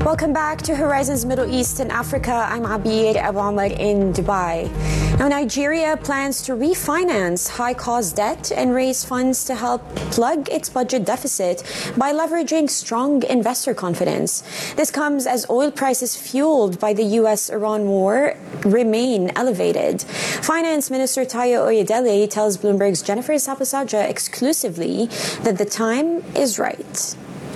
Welcome back to Horizons Middle East and Africa. I'm Abid Abamad in Dubai. Now, Nigeria plans to refinance high-cost debt and raise funds to help plug its budget deficit by leveraging strong investor confidence. This comes as oil prices fueled by the U.S.-Iran war remain elevated. Finance Minister Tayo Oyedele tells Bloomberg's Jennifer Saposaja exclusively that the time is right.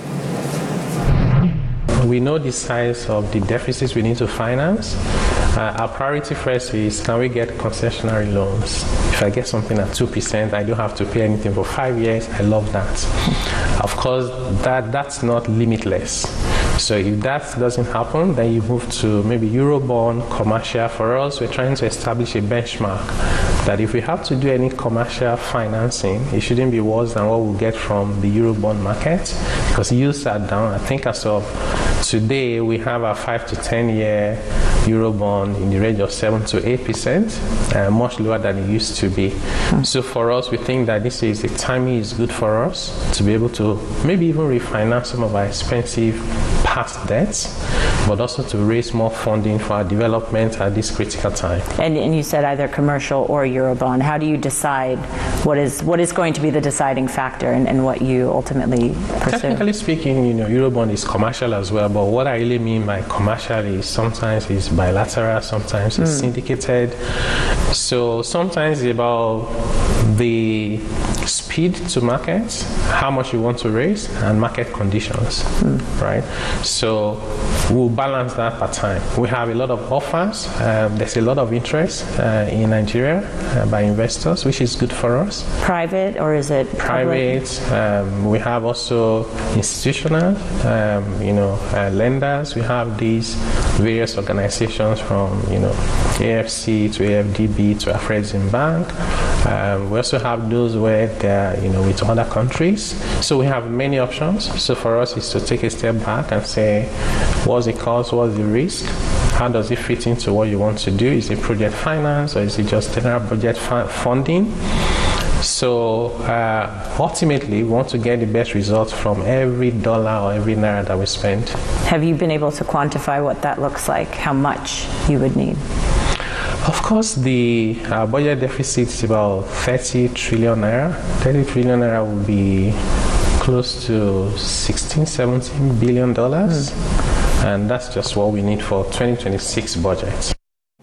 We know the size of the deficits we need to finance. Our priority first is, can we get concessionary loans? If I get something at 2%, I don't have to pay anything for 5 years. I love that. Of course, that's not limitless. So if that doesn't happen, then you move to maybe Eurobond, commercial. For us, we're trying to establish a benchmark that if we have to do any commercial financing, it shouldn't be worse than what we'll get from the Eurobond market, because yields are down. I think as of today, we have a 5 to 10 year Eurobond in the range of 7 to 8%, much lower than it used to be. So for us, we think that the timing is good for us to be able to maybe even refinance some of our expensive past debts, but also to raise more funding for our development at this critical time. And you said either commercial or Eurobond. How do you decide what is going to be the deciding factor and what you ultimately pursue? Technically speaking, Eurobond is commercial as well, but what I really mean by commercial is sometimes it's bilateral, sometimes it's syndicated. So sometimes it's about the speed to market, how much you want to raise, and market conditions, right? So we'll balance that per time. We have a lot of offers. There's a lot of interest in Nigeria by investors, which is good for us. Private, or is it private? We have also institutional, lenders. We have these various organizations from, AFC to AFDB to Afreximbank. We also have those where they're, with other countries. So we have many options. So for us, is to take a step back and say, what's the cost, what's the risk? How does it fit into what you want to do? Is it project finance, or is it just general budget funding? So ultimately, we want to get the best results from every dollar or every naira that we spend. Have you been able to quantify what that looks like, how much you would need? Of course, the budget deficit is about 30 trillion naira. 30 trillion naira will be close to $16-17 billion. And that's just what we need for 2026 budget.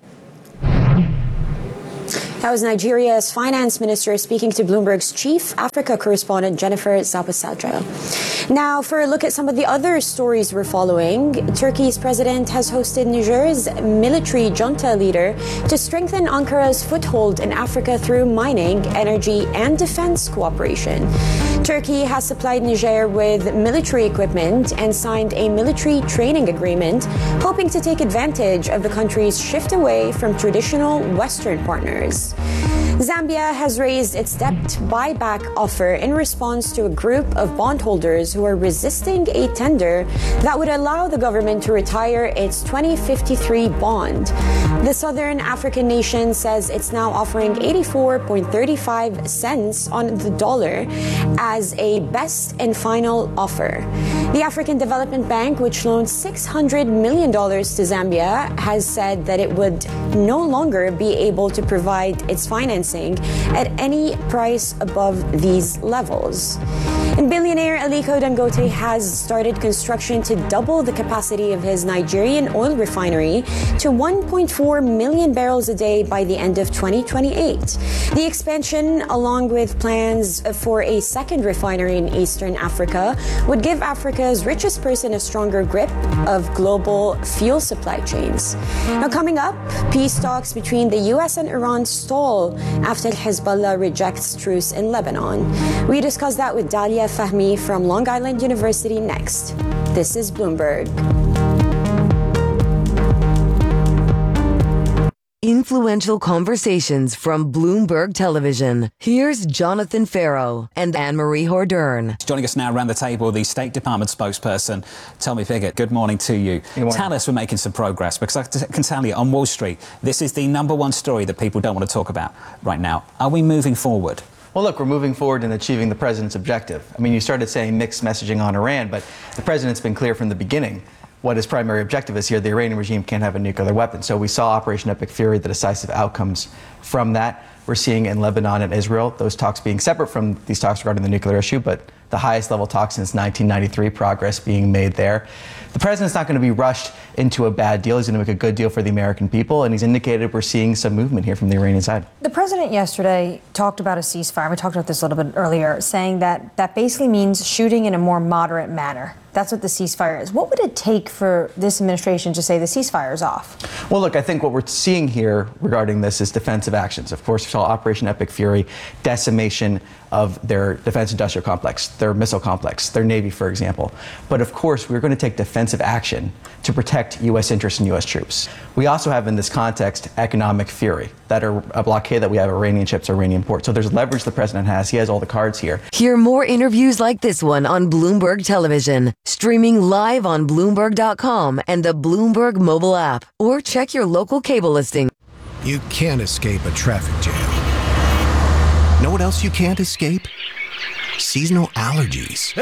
That was Nigeria's finance minister speaking to Bloomberg's chief Africa correspondent Jennifer Saposaja. Now, for a look at some of the other stories we're following, Turkey's president has hosted Niger's military junta leader to strengthen Ankara's foothold in Africa through mining, energy, and defense cooperation. Turkey has supplied Niger with military equipment and signed a military training agreement, hoping to take advantage of the country's shift away from traditional Western partners. Zambia has raised its debt buyback offer in response to a group of bondholders who are resisting a tender that would allow the government to retire its 2053 bond. The Southern African nation says it's now offering 84.35 cents on the dollar as a best and final offer. The African Development Bank, which loaned $600 million to Zambia, has said that it would no longer be able to provide its financing at any price above these levels. And billionaire Aliko Dangote has started construction to double the capacity of his Nigerian oil refinery to 1.4 million barrels a day by the end of 2028. The expansion, along with plans for a second refinery in Eastern Africa, would give Africa's richest person a stronger grip of global fuel supply chains. Now, coming up, peace talks between the U.S. and Iran stall after Hezbollah rejects truce in Lebanon. We discuss that with Dalia Fahmy from Long Island University next. This is Bloomberg. Influential conversations from Bloomberg Television. Here's Jonathan Farrow and Anne-Marie Hordern. Joining us now around the table, the State Department spokesperson, Tommy Pigott. Good morning to you. Tell us we're making some progress, because I can tell you on Wall Street, this is the number one story that people don't want to talk about right now. Are we moving forward? Well, look, we're moving forward in achieving the president's objective. I mean, you started saying mixed messaging on Iran, but the president's been clear from the beginning. what his primary objective is here. The Iranian regime can't have a nuclear weapon. So we saw Operation Epic Fury, the decisive outcomes from that. We're seeing in Lebanon and Israel, those talks being separate from these talks regarding the nuclear issue, but the highest level talks since 1993, progress being made there. The president's not going to be rushed into a bad deal. He's going to make a good deal for the American people, and he's indicated we're seeing some movement here from the Iranian side. The president yesterday talked about a ceasefire. We talked about this a little bit earlier, saying that that basically means shooting in a more moderate manner. That's what the ceasefire is. What would it take for this administration to say the ceasefire is off? Well, look, I think what we're seeing here regarding this is defensive actions. Of course, we saw Operation Epic Fury, decimation of their defense industrial complex, their missile complex, their Navy, for example. But of course, we're going to take defensive action to protect U.S. interests and U.S. troops. We also have in this context economic fury, that are a blockade that we have Iranian ships, Iranian ports. So there's leverage the president has. He has all the cards here. Hear more interviews like this one on Bloomberg Television, streaming live on Bloomberg.com and the Bloomberg mobile app, or check your local cable listing. You can't escape a traffic jam. Know what else you can't escape? Seasonal allergies.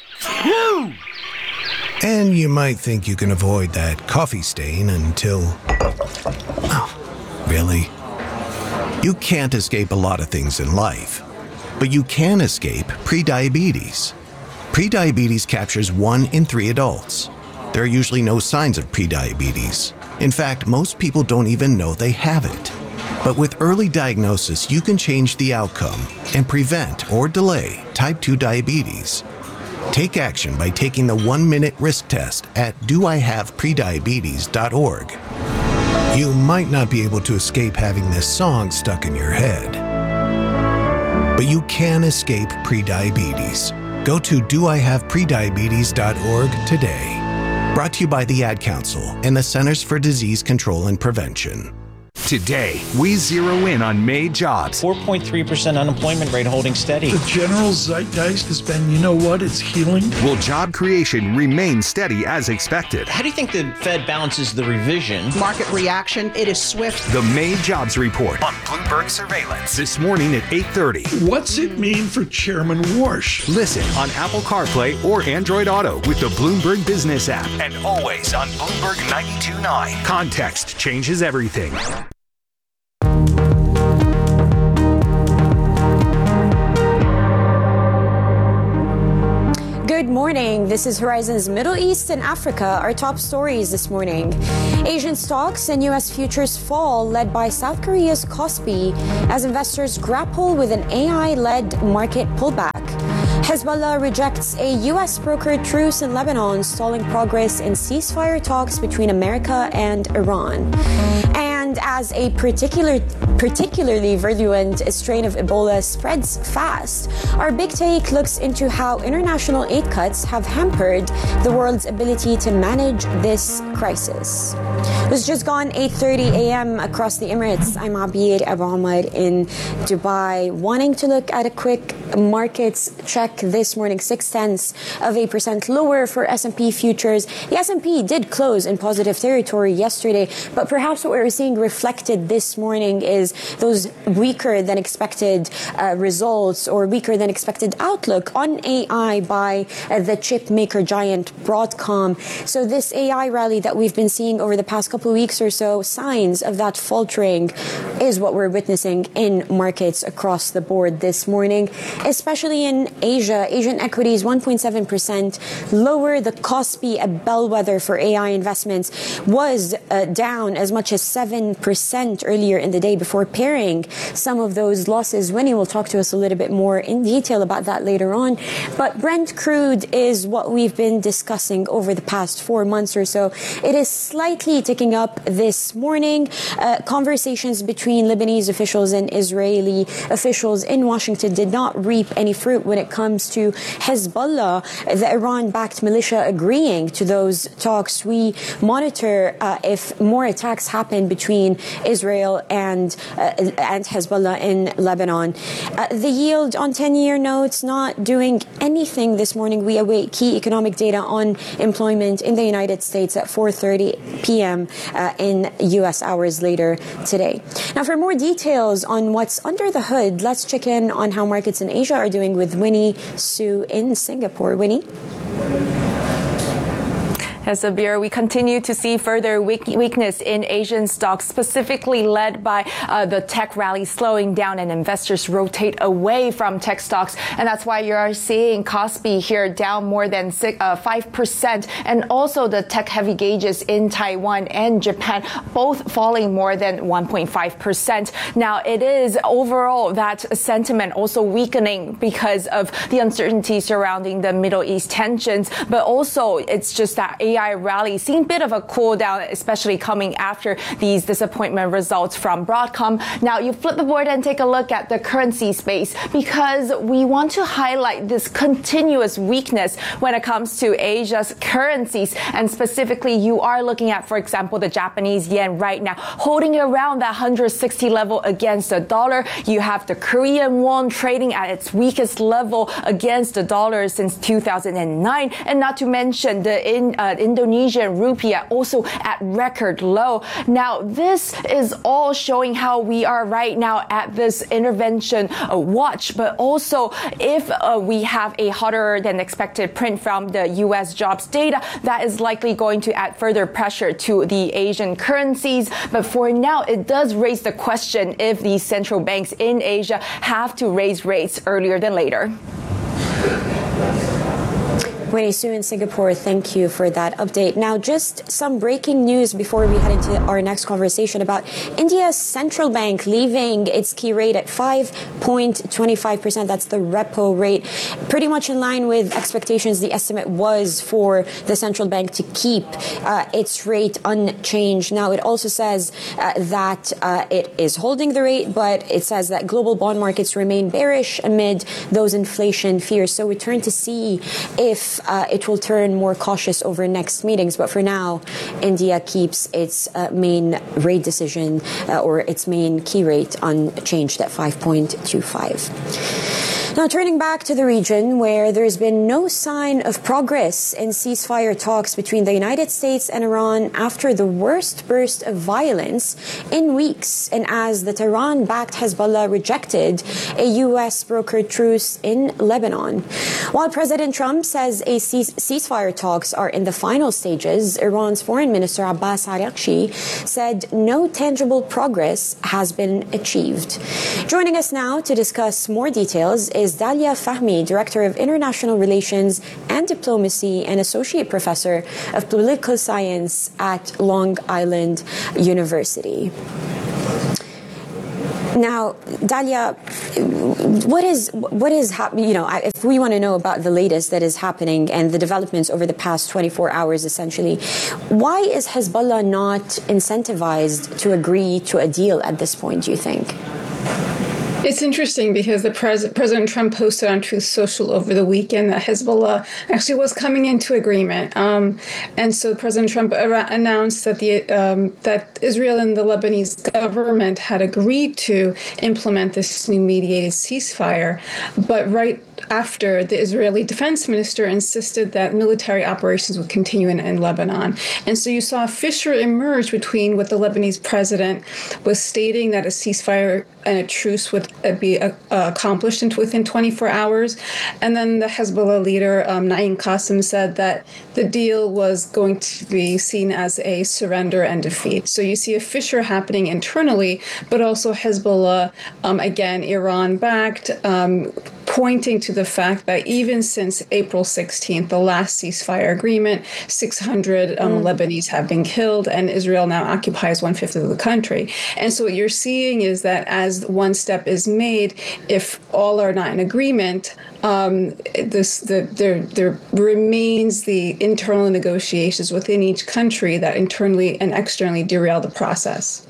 And you might think you can avoid that coffee stain until... Oh, really? You can't escape a lot of things in life, but you can escape prediabetes. Prediabetes captures 1 in 3 adults. There are usually no signs of prediabetes. In fact, most people don't even know they have it. But with early diagnosis, you can change the outcome and prevent or delay type 2 diabetes. Take action by taking the 1-minute risk test at doihaveprediabetes.org. You might not be able to escape having this song stuck in your head, but you can escape prediabetes. Go to doihaveprediabetes.org today. Brought to you by the Ad Council and the Centers for Disease Control and Prevention. Today, we zero in on May jobs. 4.3% unemployment rate holding steady. The general zeitgeist has been, you know what, it's healing. Will job creation remain steady as expected? How do you think the Fed balances the revision? Market reaction, it is swift. The May jobs report on Bloomberg Surveillance. This morning at 8:30. What's it mean for Chairman Warsh? Listen on Apple CarPlay or Android Auto with the Bloomberg Business app. And always on Bloomberg 92.9. Context changes everything. Good morning. This is Horizon's Middle East and Africa. Our top stories this morning. Asian stocks and U.S. futures fall, led by South Korea's Kospi, as investors grapple with an AI-led market pullback. Hezbollah rejects a U.S. brokered truce in Lebanon, stalling progress in ceasefire talks between America and Iran. And as a particularly virulent strain of Ebola spreads fast, our big take looks into how international aid cuts have hampered the world's ability to manage this crisis. It was just gone 8:30 a.m. across the Emirates. I'm Abir Abu Omar in Dubai, wanting to look at a quick markets check this morning. 0.6% lower for S&P futures. The S&P did close in positive territory yesterday, but perhaps what we're seeing reflected this morning is those weaker than expected results or weaker than expected outlook on AI by the chip maker giant Broadcom. So this AI rally that we've been seeing over the past couple of weeks or so, signs of that faltering is what we're witnessing in markets across the board this morning, especially in Asia. Asian equities 1.7% lower. The Kospi, a bellwether for AI investments, was down as much as 7% earlier in the day before pairing some of those losses. Winnie will talk to us a little bit more in detail about that later on. But Brent crude is what we've been discussing over the past 4 months or so. It is slightly ticking up this morning. Conversations between Lebanese officials and Israeli officials in Washington did not reap any fruit when it comes to Hezbollah, the Iran-backed militia, agreeing to those talks. We monitor if more attacks happen between Israel and Hezbollah in Lebanon. The yield on 10-year notes not doing anything this morning. We await key economic data on employment in the United States at 4:30 p.m. In U.S. hours later today. Now, for more details on what's under the hood, let's check in on how markets in Asia are doing with Winnie Su in Singapore. Winnie? As a beer, we continue to see further weakness in Asian stocks, specifically led by the tech rally slowing down and investors rotate away from tech stocks. And that's why you are seeing Kospi here down more than 5%. And also the tech heavy gauges in Taiwan and Japan, both falling more than 1.5%. Now, it is overall that sentiment also weakening because of the uncertainty surrounding the Middle East tensions. But also, it's just that AI rally seeing a bit of a cool down, especially coming after these disappointment results from Broadcom. Now, you flip the board and take a look at the currency space because we want to highlight this continuous weakness when it comes to Asia's currencies. And specifically, you are looking at, for example, the Japanese yen right now holding around that 160 level against the dollar. You have the Korean won trading at its weakest level against the dollar since 2009. And not to mention the Indonesian rupiah also at record low. Now, this is all showing how we are right now at this intervention watch. But also, if we have a hotter than expected print from the U.S. jobs data, that is likely going to add further pressure to the Asian currencies. But for now, it does raise the question if these central banks in Asia have to raise rates earlier than later. Winnie Su in Singapore, thank you for that update. Now, just some breaking news before we head into our next conversation about India's central bank leaving its key rate at 5.25%. That's the repo rate. Pretty much in line with expectations, the estimate was for the central bank to keep its rate unchanged. Now, it also says that it is holding the rate, but it says that global bond markets remain bearish amid those inflation fears. So we turn to see if it will turn more cautious over next meetings. But for now, India keeps its main rate decision or its main key rate unchanged at 5.25. Now, turning back to the region where there's been no sign of progress in ceasefire talks between the United States and Iran after the worst burst of violence in weeks, and as the Tehran-backed Hezbollah rejected a U.S. brokered truce in Lebanon. While President Trump says ceasefire talks are in the final stages, Iran's Foreign Minister Abbas Araghchi said no tangible progress has been achieved. Joining us now to discuss more details is Dalia Fahmy, Director of International Relations and Diplomacy and Associate Professor of Political Science at Long Island University. Now, Dalia, what is if we want to know about the latest that is happening and the developments over the past 24 hours, essentially, why is Hezbollah not incentivized to agree to a deal at this point, do you think? It's interesting because President Trump posted on Truth Social over the weekend that Hezbollah actually was coming into agreement. And so President Trump announced that that Israel and the Lebanese government had agreed to implement this new mediated ceasefire. But right after, the Israeli defense minister insisted that military operations would continue in Lebanon. And so you saw a fissure emerge between what the Lebanese president was stating, that a ceasefire and a truce would be accomplished within 24 hours. And then the Hezbollah leader, Naim Qassem, said that the deal was going to be seen as a surrender and defeat. So you see a fissure happening internally, but also Hezbollah, again, Iran-backed, pointing to the fact that even since April 16th, the last ceasefire agreement, 600 Lebanese have been killed, and Israel now occupies 1/5 of the country. And so what you're seeing is that as one step is made, if all are not in agreement, there remains the internal negotiations within each country that internally and externally derail the process.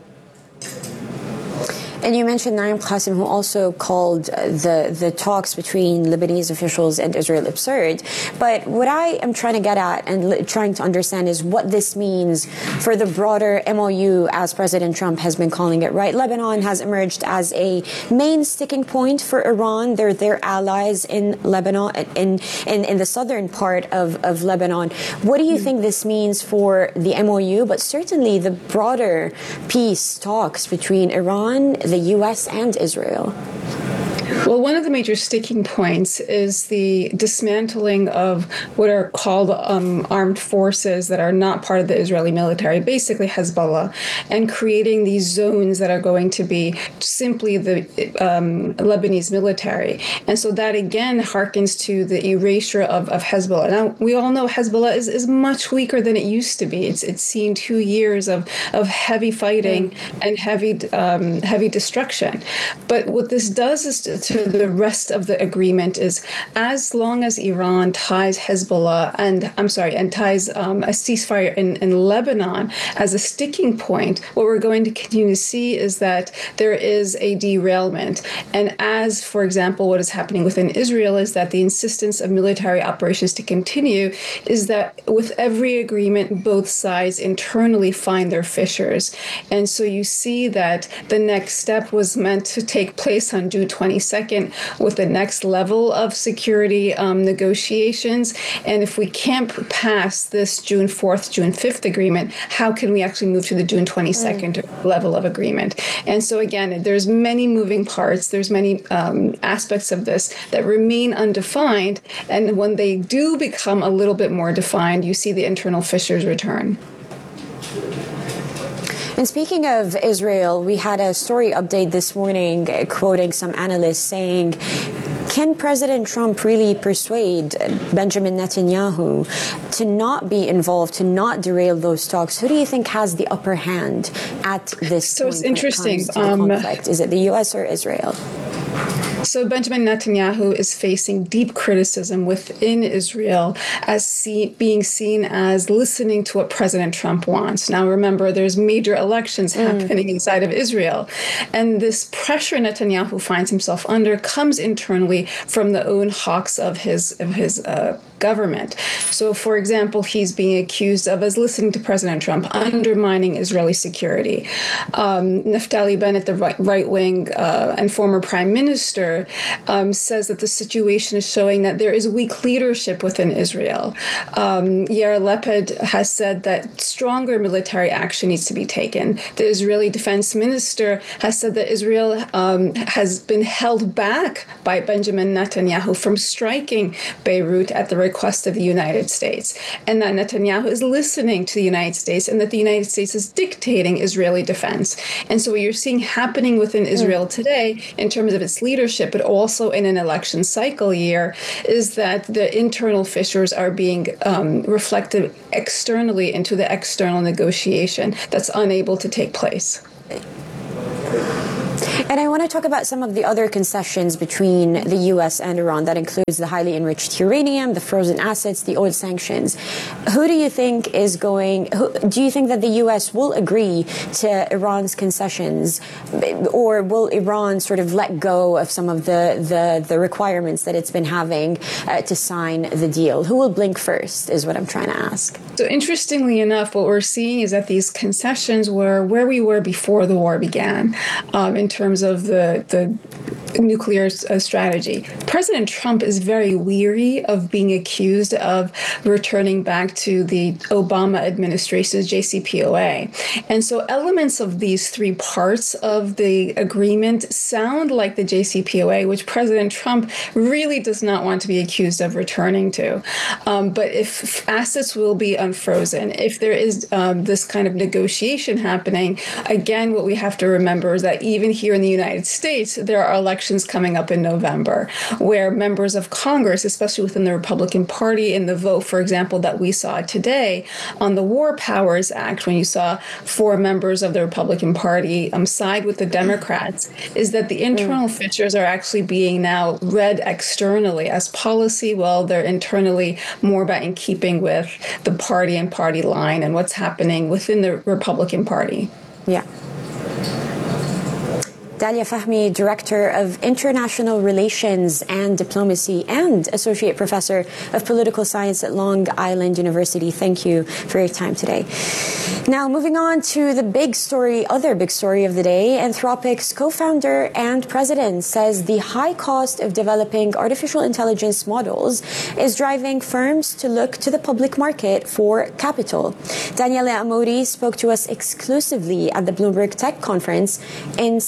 And you mentioned Naim Qassem, who also called the talks between Lebanese officials and Israel absurd. But what I am trying to get at and trying to understand is what this means for the broader MOU, as President Trump has been calling it, right? Lebanon has emerged as a main sticking point for Iran. They're their allies in Lebanon, in the southern part of Lebanon. What do you think this means for the MOU, but certainly the broader peace talks between Iran, the U.S. and Israel? Well, one of the major sticking points is the dismantling of what are called armed forces that are not part of the Israeli military, basically Hezbollah, and creating these zones that are going to be simply the Lebanese military. And so that, again, harkens to the erasure of Hezbollah. Now, we all know Hezbollah is much weaker than it used to be. It's seen 2 years of heavy fighting and heavy destruction. But what this does is to the rest of the agreement is, as long as Iran ties Hezbollah and ties a ceasefire in Lebanon as a sticking point, what we're going to continue to see is that there is a derailment. And as, for example, what is happening within Israel is that the insistence of military operations to continue is that with every agreement, both sides internally find their fissures. And so you see that the next step was meant to take place on June 22nd with the next level of security negotiations. And if we can't pass this June 4th, June 5th agreement, how can we actually move to the June 22nd level of agreement? And so again, there's many moving parts. There's many aspects of this that remain undefined. And when they do become a little bit more defined, you see the internal fissures return. And speaking of Israel, we had a story update this morning quoting some analysts saying, can President Trump really persuade Benjamin Netanyahu to not be involved, to not derail those talks? Who do you think has the upper hand at this point? So it's interesting. When it comes to the conflict? Is it the U.S. or Israel? So Benjamin Netanyahu is facing deep criticism within Israel as being seen as listening to what President Trump wants. Now, remember, there's major elections happening inside of Israel. And this pressure Netanyahu finds himself under comes internally from the own hawks of his government. So, for example, he's being accused of, as listening to President Trump, undermining Israeli security. Naftali Bennett, the right-wing and former prime minister, says that the situation is showing that there is weak leadership within Israel. Yair Lapid has said that stronger military action needs to be taken. The Israeli defense minister has said that Israel has been held back by Benjamin Netanyahu from striking Beirut at the request of the United States, and that Netanyahu is listening to the United States and that the United States is dictating Israeli defense. And so what you're seeing happening within Israel today in terms of its leadership, but also in an election cycle year, is that the internal fissures are being reflected externally into the external negotiation that's unable to take place. And I want to talk about some of the other concessions between the U.S. and Iran. That includes the highly enriched uranium, the frozen assets, the oil sanctions. Who do you think is going? Do you think that the U.S. will agree to Iran's concessions, or will Iran sort of let go of some of the requirements that it's been having to sign the deal? Who will blink first is what I'm trying to ask. So interestingly enough, what we're seeing is that these concessions were where we were before the war began in terms of the nuclear strategy. President Trump is very weary of being accused of returning back to the Obama administration's JCPOA. And so elements of these three parts of the agreement sound like the JCPOA, which President Trump really does not want to be accused of returning to. But if assets will be unfrozen, if there is this kind of negotiation happening, again, what we have to remember is that even here in the United States, there are elections coming up in November where members of Congress, especially within the Republican Party, in the vote, for example, that we saw today on the War Powers Act, when you saw 4 members of the Republican Party side with the Democrats, is that the internal fissures are actually being now read externally as policy. Well, they're internally more about in keeping with the party and party line and what's happening within the Republican Party. Yeah. Dalia Fahmy, Director of International Relations and Diplomacy and Associate Professor of Political Science at Long Island University. Thank you for your time today. Now, moving on to the other big story of the day. Anthropic's co-founder and president says the high cost of developing artificial intelligence models is driving firms to look to the public market for capital. Daniela Amori spoke to us exclusively at the Bloomberg Tech Conference in San Francisco.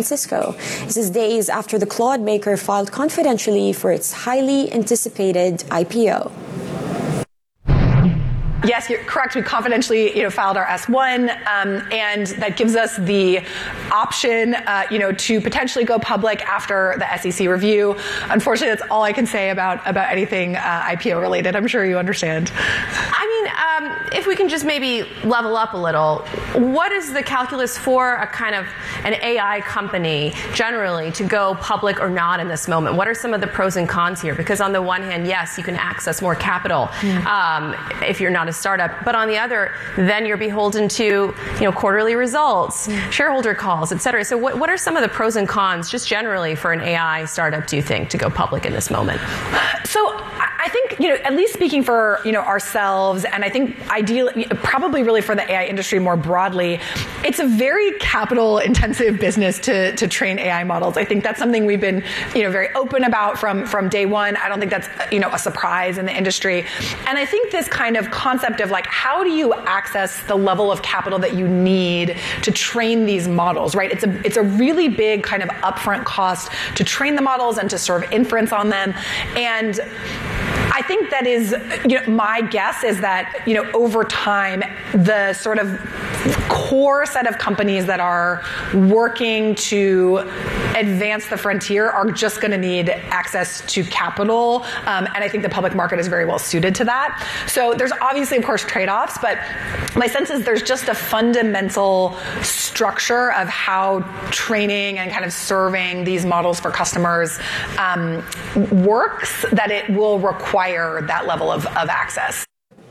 Francisco. This is days after the Claude maker filed confidentially for its highly anticipated IPO. Yes, you're correct. We confidentially, filed our S1, and that gives us the option, to potentially go public after the SEC review. Unfortunately, that's all I can say about anything IPO related. I'm sure you understand. If we can just maybe level up a little, what is the calculus for a kind of an AI company generally to go public or not in this moment? What are some of the pros and cons here? Because on the one hand, yes, you can access more capital if you're not a startup, but on the other, then you're beholden to quarterly results, shareholder calls, et cetera. So what are some of the pros and cons just generally for an AI startup, do you think, to go public in this moment? So I think, at least speaking for, ourselves, and I think ideally, probably really for the AI industry more broadly, it's a very capital intensive business to train AI models. I think that's something we've been, very open about from day one. I don't think that's, a surprise in the industry. And I think this kind of concept of how do you access the level of capital that you need to train these models, right? It's a really big kind of upfront cost to train the models and to serve inference on them. And I think that is, my guess is that, over time, the sort of core set of companies that are working to advance the frontier are just going to need access to capital. And I think the public market is very well suited to that. So there's obviously, of course, trade-offs, but my sense is there's just a fundamental structure of how training and kind of serving these models for customers works, that it will require that level of access.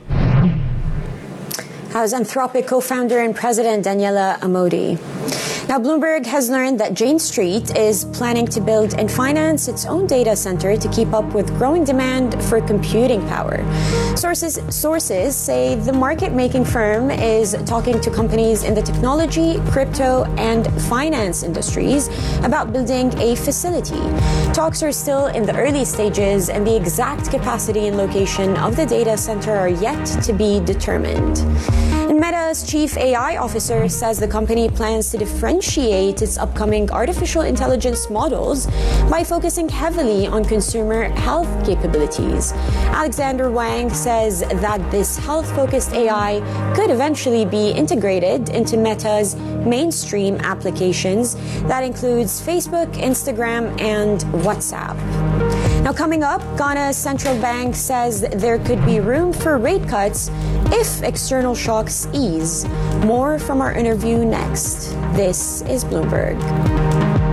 How's Anthropic co-founder and president Daniela Amodi. Now, Bloomberg has learned that Jane Street is planning to build and finance its own data center to keep up with growing demand for computing power. Sources say the market-making firm is talking to companies in the technology, crypto, and finance industries about building a facility. Talks are still in the early stages, and the exact capacity and location of the data center are yet to be determined. And Meta's chief AI officer says the company plans to differentiate its upcoming artificial intelligence models by focusing heavily on consumer health capabilities. Alexander Wang says that this health-focused AI could eventually be integrated into Meta's mainstream applications. That includes Facebook, Instagram, and WhatsApp. Now, coming up, Ghana's central bank says there could be room for rate cuts if external shocks ease. More from our interview next. This is Bloomberg.